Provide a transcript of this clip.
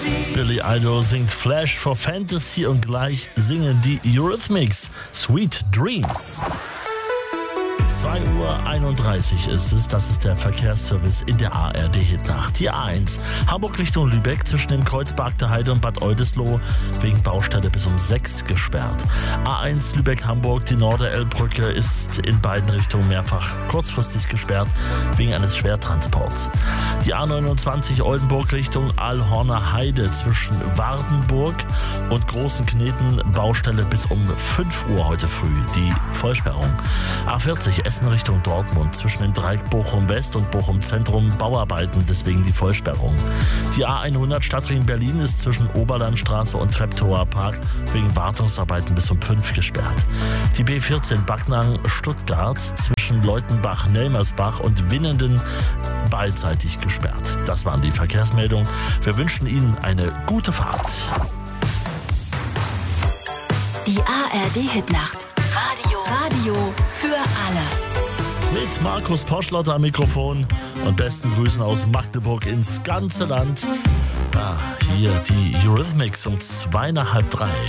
Billy Idol singt Flash for Fantasy und gleich singen die Eurythmics Sweet Dreams. 2:31 Uhr ist es, das ist der Verkehrsservice in der ARD-Hitnacht. Die A1 Hamburg Richtung Lübeck zwischen dem Kreuz Bargte Heide und Bad Oldesloe wegen Baustelle bis um 6 gesperrt. A1 Lübeck-Hamburg, die Norderelbbrücke ist in beiden Richtungen mehrfach kurzfristig gesperrt wegen eines Schwertransports. Die A29 Oldenburg Richtung Allhorner Heide zwischen Wardenburg und Großen Kneten Baustelle bis um 5 Uhr heute früh, die Vollsperrung. A40 Essen Richtung Dortmund zwischen dem Dreieck Bochum West und Bochum Zentrum Bauarbeiten, deswegen die Vollsperrung. Die A100 Stadtring Berlin ist zwischen Oberlandstraße und Treptower Park wegen Wartungsarbeiten bis um 5 gesperrt. Die B14 Backnang Stuttgart zwischen Leutenbach-Nelmersbach und Winnenden beidseitig gesperrt. Das waren die Verkehrsmeldungen. Wir wünschen Ihnen eine gute Fahrt. Die ARD-Hitnacht. Radio für alle. Mit Markus Poschlotter am Mikrofon und besten Grüßen aus Magdeburg ins ganze Land. Hier die Eurythmics um 2:30.